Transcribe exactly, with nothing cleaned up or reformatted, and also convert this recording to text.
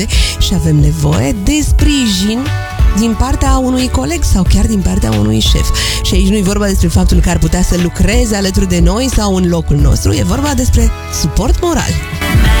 și avem nevoie de sprijin din partea unui coleg sau chiar din partea unui șef. Și aici nu e vorba despre faptul că ar putea să lucreze alături de noi sau în locul nostru, e vorba despre suport moral.